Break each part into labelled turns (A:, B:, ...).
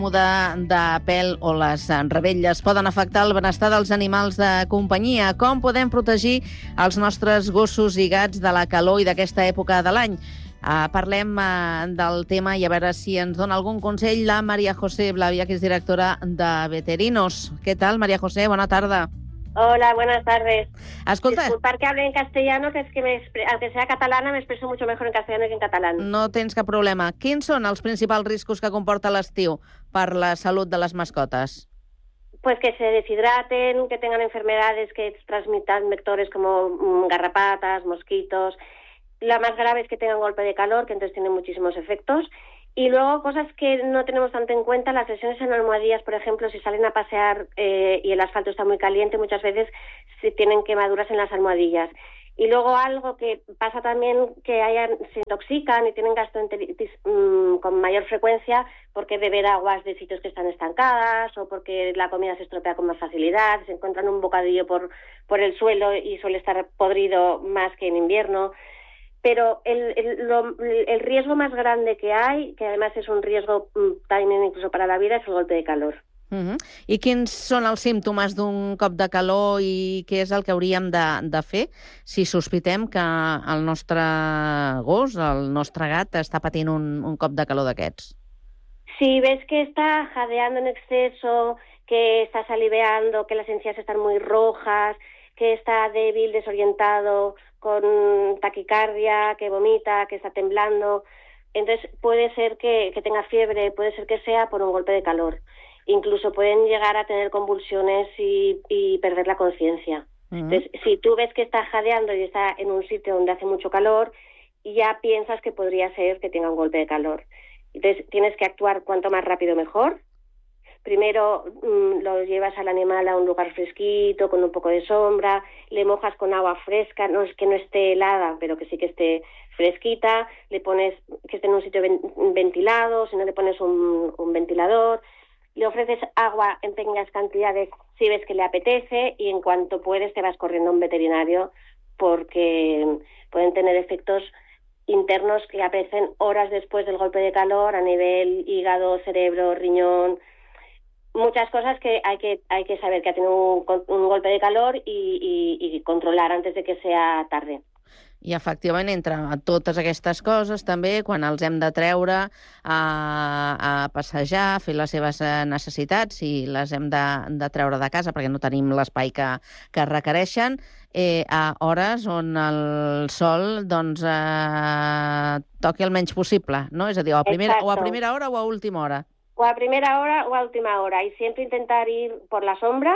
A: Muda de pèl o les revetlles poden afectar el benestar dels animals de companyia. Com podem protegir els nostres gossos i gats de la calor i d'aquesta època de l'any? Parlem del tema i a veure si ens dona algun consell la María José Blavia, que és directora de Veterinos. ¿Qué tal, María José? Bona tarda.
B: Hola, buenas tardes.
A: Escolta,
B: Disculpar que hable en castellano, que es que aunque sea catalana, me expreso mucho mejor en castellano que en catalán.
A: no tens cap problema. Quins són els principals riscos que comporta l'estiu per la salut de les mascotes?
B: Pues que se deshidraten, que tengan enfermedades que transmitan vectores como garrapatas, mosquitos. La más grave es que tengan golpe de calor, que entonces tienen muchísimos efectos. Y luego cosas que no tenemos tanto en cuenta, las lesiones en almohadillas, por ejemplo, si salen a pasear y el asfalto está muy caliente, muchas veces se tienen quemaduras en las almohadillas. Y luego algo que pasa también, que se intoxican y tienen gastroenteritis con mayor frecuencia porque beber aguas de sitios que están estancadas o porque la comida se estropea con más facilidad, se encuentran un bocadillo por el suelo y suele estar podrido más que en invierno. Pero el riesgo más grande que hay, que además es un riesgo también incluso para la vida, es el golpe de calor.
A: I quins són els símptomes d'un cop de calor i què és el que hauríem de fer si sospitem que el nostre gos, el nostre gat, està patint un cop de calor d'aquests?
B: Si ves que está jadeando en exceso, que está saliveando, que las encías están muy rojas, que está débil, desorientado, con taquicardia, que vomita, que está temblando, entonces puede ser que tenga fiebre, puede ser que sea por un golpe de calor. Incluso pueden llegar a tener convulsiones y perder la conciencia. Entonces, si tú ves que está jadeando y está en un sitio donde hace mucho calor, ya piensas que podría ser que tenga un golpe de calor. Entonces, tienes que actuar cuanto más rápido mejor. Primero lo llevas al animal a un lugar fresquito, con un poco de sombra, le mojas con agua fresca, no es que no esté helada, pero que sí que esté fresquita, le pones que esté en un sitio ventilado, si no le pones un ventilador, le ofreces agua en pequeñas cantidades si ves que le apetece y en cuanto puedes te vas corriendo a un veterinario porque pueden tener efectos internos que aparecen horas después del golpe de calor a nivel hígado, cerebro, riñón. Muchas cosas que hay que saber que ha tenido un golpe de calor y controlar antes de que sea tarde.
A: I, efectivament, entre totes aquestes coses, també, quan els hem de treure a passejar, a fer les seves necessitats i les hem de treure de casa perquè no tenim l'espai que requereixen, a hores on el sol doncs, toqui el menys possible, no? És a dir, o a primera hora o a última hora.
B: O a primera hora o a última hora. Y siempre intentar ir por la sombra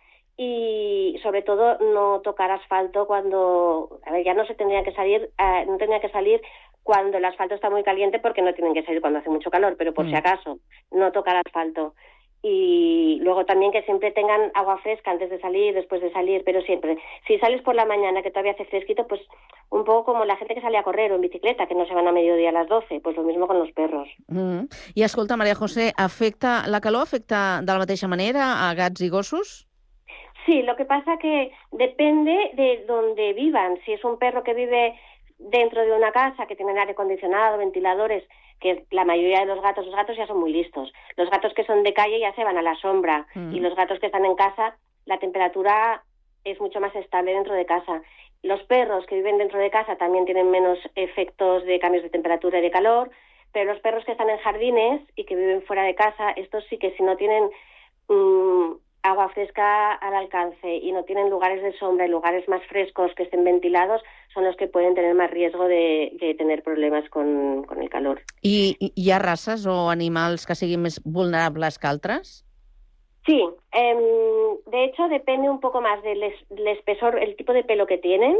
B: y sobre todo no tocar asfalto cuando, ya no se tendría que salir, no tendría que salir cuando el asfalto está muy caliente porque no tienen que salir cuando hace mucho calor, pero por si acaso, no tocar asfalto. Y luego también que siempre tengan agua fresca antes de salir, después de salir, pero siempre. Si sales por la mañana que todavía hace fresquito, pues un poco como la gente que sale a correr o en bicicleta, que no se van a mediodía a las 12, pues lo mismo con los perros.
A: I escolta, María José, la calor afecta de la mateixa manera a gats i gossos?
B: Sí, lo que pasa que depende de dónde vivan. Si es un perro que vive dentro de una casa, que tienen aire acondicionado, ventiladores, que la mayoría de los gatos ya son muy listos. Los gatos que son de calle ya se van a la sombra y los gatos que están en casa, la temperatura es mucho más estable dentro de casa. Los perros que viven dentro de casa también tienen menos efectos de cambios de temperatura y de calor, pero los perros que están en jardines y que viven fuera de casa, estos sí que si no tienen agua fresca al alcance y no tienen lugares de sombra y lugares más frescos que estén ventilados, son los que pueden tener más riesgo de tener problemas con el calor.
A: I hi ha races o animals que siguin més vulnerables que altres?
B: Sí, de hecho depende un poco más del espesor, el tipo de pelo que tienen,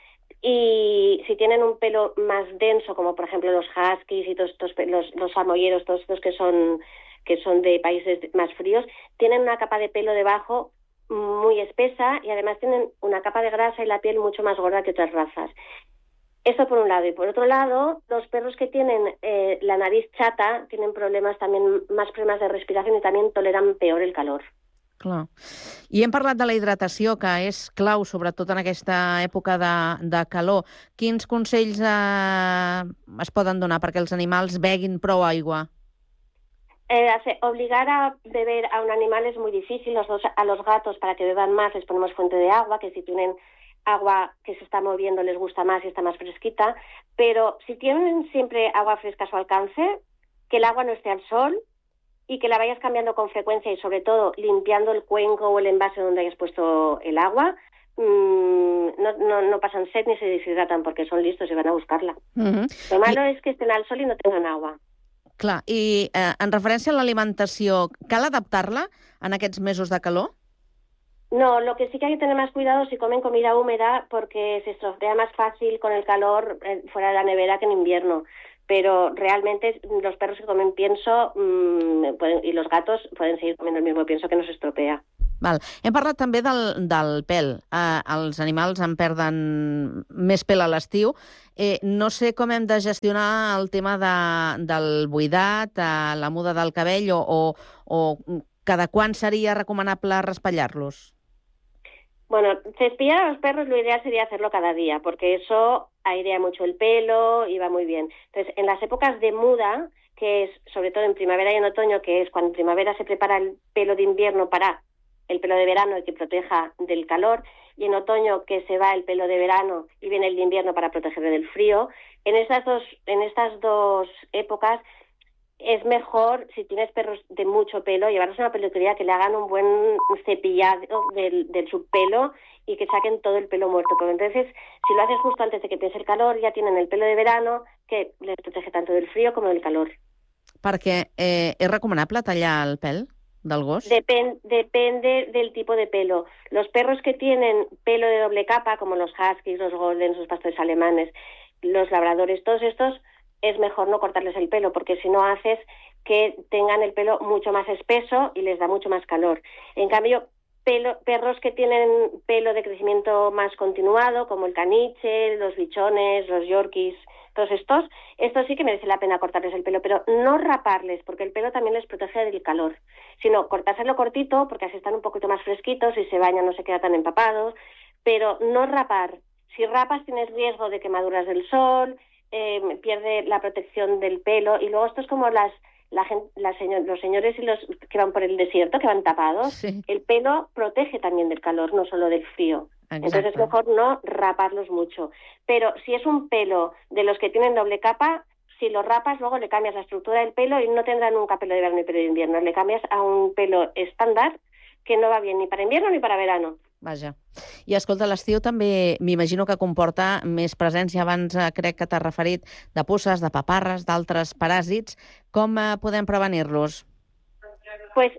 B: y si tienen un pelo más denso, como por ejemplo los huskies y todos estos los samoyedos, todos estos que son de países más fríos, tienen una capa de pelo debajo muy espesa y además tienen una capa de grasa y la piel mucho más gorda que otras razas. Esto por un lado. Y por otro lado, los perros que tienen la nariz chata tienen más problemas de respiración y también toleran peor el calor.
A: Clar. I hem parlat de la hidratació, que és clau, sobretot en aquesta època de calor. Quins consells es poden donar perquè els animals beguin prou aigua?
B: Obligar a beber a un animal es muy difícil. A los gatos, para que beban más, les ponemos fuente de agua, que si tienen agua que se está moviendo les gusta más y está más fresquita. Pero si tienen siempre agua fresca a su alcance, que el agua no esté al sol y que la vayas cambiando con frecuencia y sobre todo limpiando el cuenco o el envase donde hayas puesto el agua, no pasan sed ni se deshidratan porque son listos y van a buscarla. Lo malo es que estén al sol y no tengan agua.
A: Clar, i en referència a l'alimentació, cal adaptar-la en aquests mesos de calor?
B: No, lo que sí que hay que tener más cuidado si comen comida húmeda porque se estropea más fácil con el calor fuera de la nevera que en invierno. Pero realmente los perros que comen pienso y los gatos pueden seguir comiendo el mismo pienso que no se estropea.
A: Val. Hem parlat també del pèl. Els animals en perden més pèl a l'estiu. No sé com hem de gestionar el tema del buidat, la muda del cabell o cada quan seria recomanable raspallar-los?
B: Bueno, cepillar a los perros lo ideal sería hacerlo cada día, porque eso airea mucho el pelo y va muy bien. Entonces, en las épocas de muda, que es sobre todo en primavera y en otoño, que es cuando en primavera se prepara el pelo de invierno para el pelo de verano y que proteja del calor, y en otoño que se va el pelo de verano y viene el de invierno para protegerle del frío, en estas dos épocas es mejor, si tienes perros de mucho pelo, llevarlos a una peluquería que le hagan un buen cepillado del subpelo y que saquen todo el pelo muerto. Pero entonces, si lo haces justo antes de que empiece el calor, ya tienen el pelo de verano que les protege tanto del frío como del calor.
A: Perquè és recomanable tallar el pèl del gos?
B: Depende del tipo de pelo. Los perros que tienen pelo de doble capa, como los huskies, los goldens, los pastores alemanes, los labradores, todos estos, es mejor no cortarles el pelo, porque si no haces que tengan el pelo mucho más espeso y les da mucho más calor. En cambio, perros que tienen pelo de crecimiento más continuado, como el caniche, los bichones, los yorkies, todos estos sí que merece la pena cortarles el pelo, pero no raparles, porque el pelo también les protege del calor, sino cortárselo cortito, porque así están un poquito más fresquitos y se bañan, no se quedan tan empapados, pero no rapar. Si rapas tienes riesgo de quemaduras del sol, pierde la protección del pelo, y luego esto es como los señores y los que van por el desierto, que van tapados. Sí. El pelo protege también del calor, no solo del frío. Exacto. Entonces es mejor no raparlos mucho. Pero si es un pelo de los que tienen doble capa, si lo rapas, luego le cambias la estructura del pelo y no tendrá nunca pelo de verano ni pelo de invierno. Le cambias a un pelo estándar que no va bien ni para invierno ni para verano.
A: Vaja. I escolta, l'estiu també m'imagino que comporta més presència, abans crec que t'has referit, de puces, de paparres, d'altres paràsits. Com podem prevenir-los?
B: Pues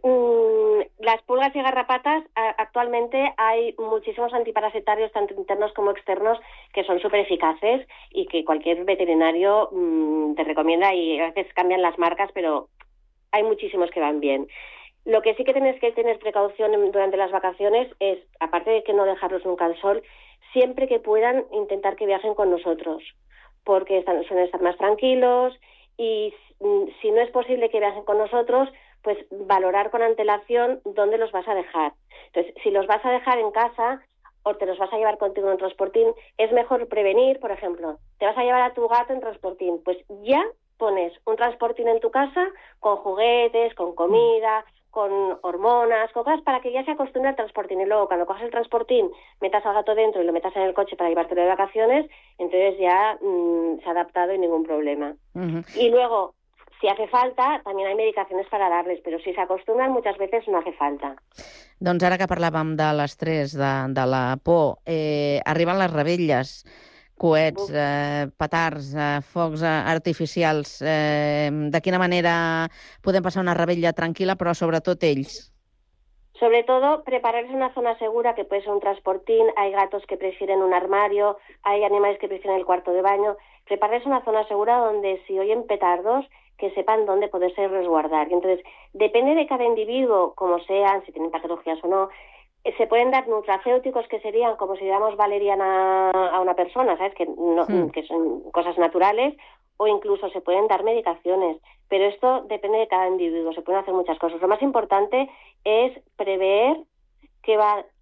B: las pulgas y garrapatas, actualmente hay muchísimos antiparasitarios, tanto internos como externos, que son súper eficaces y que cualquier veterinario te recomienda, y a veces cambian las marcas, pero hay muchísimos que van bien. Lo que sí que tienes que tener precaución durante las vacaciones es, aparte de que no dejarlos nunca al sol, siempre que puedan intentar que viajen con nosotros, porque suelen estar más tranquilos, y si no es posible que viajen con nosotros, pues valorar con antelación dónde los vas a dejar. Entonces, si los vas a dejar en casa o te los vas a llevar contigo en un transportín, es mejor prevenir. Por ejemplo, te vas a llevar a tu gato en transportín, pues ya pones un transportín en tu casa con juguetes, con comida, con hormonas, con cosas para que ya se acostumbre al transportín, y luego cuando cojas el transportín metas al gato dentro y lo metas en el coche para llevártelo de vacaciones, entonces ya se ha adaptado y ningún problema. Y luego, si hace falta, también hay medicaciones para darles, però si s'acostumbren muchas veces no hace falta.
A: Doncs ara que parlàvem de l'estrès, de la por, arriben les revetlles, coets, petards, focs artificials. De quina manera podem passar una revetlla tranquil·la, però sobretot ells?
B: Sobre todo, prepararles una zona segura, que puede ser un transportín. Hay gatos que prefieren un armario, hay animales que prefieren el cuarto de baño. Prepararles una zona segura donde, si oyen petardos, que sepan dónde poderse resguardar. Y entonces, depende de cada individuo, como sean, si tienen patologías o no, se pueden dar nutracéuticos, que serían como si damos valeriana a una persona, ¿sabes? Que son cosas naturales, o incluso se pueden dar medicaciones. Pero esto depende de cada individuo, se pueden hacer muchas cosas. Lo más importante es prever qué va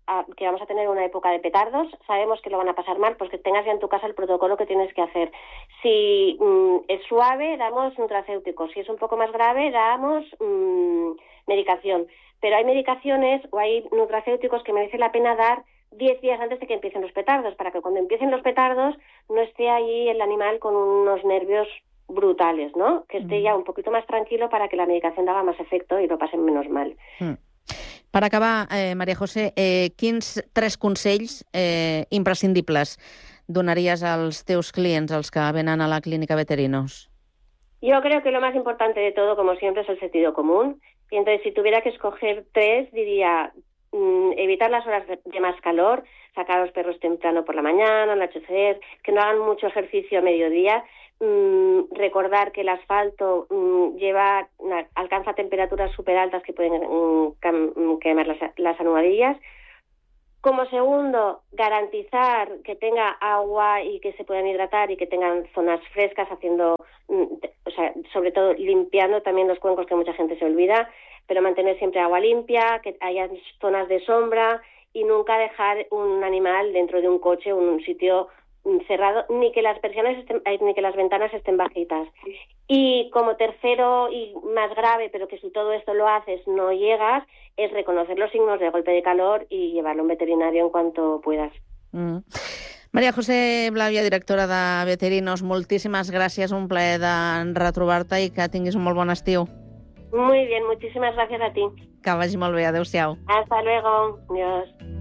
B: que vamos a tener una época de petardos, sabemos que lo van a pasar mal, pues que tengas ya en tu casa el protocolo que tienes que hacer. Si es suave, damos nutracéuticos. Si es un poco más grave, damos medicación. Pero hay medicaciones o hay nutracéuticos que merece la pena dar 10 días antes de que empiecen los petardos, para que cuando empiecen los petardos no esté ahí el animal con unos nervios brutales, ¿no? Que esté ya un poquito más tranquilo para que la medicación haga más efecto i lo passen menos mal.
A: Per acabar, Maria José, quins 3 consells imprescindibles donaries als teus clients, als que venen a la clínica Veterinos?
B: Yo creo que lo más importante de todo, como siempre, es el sentido común. Y entonces, si tuviera que escoger 3, diría evitar las horas de más calor, sacar a los perros temprano por la mañana, al anochecer, que no hagan mucho ejercicio a mediodía, recordar que el asfalto alcanza temperaturas súper altas que pueden quemar las almohadillas. Como segundo, garantizar que tenga agua y que se puedan hidratar y que tengan zonas frescas, sobre todo limpiando también los cuencos, que mucha gente se olvida, pero mantener siempre agua limpia, que haya zonas de sombra y nunca dejar un animal dentro de un coche o en un sitio cerrado, ni que las persianas ni que las ventanas estén bajitas. Y como tercero y más grave, pero que si todo esto lo haces no llegas, es reconocer los signos de golpe de calor y llevarlo a un veterinario en cuanto puedas.
A: Maria José Blàvia, directora de Veterinos, moltíssimes gràcies, un plaer de retrobar-te i que tinguis un molt bon estiu.
B: Muy bien, muchísimas gracias a ti.
A: Que vagi molt bé, adeu-siau.
B: Hasta luego, adiós.